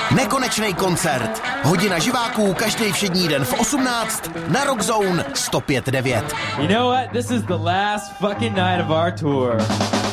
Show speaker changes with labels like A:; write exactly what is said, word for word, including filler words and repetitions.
A: Nekonečný koncert. Hodina živáků každý všední den v osmnáct na Rock Zone sto pět devět.
B: You know what? This is the last fucking night of our tour.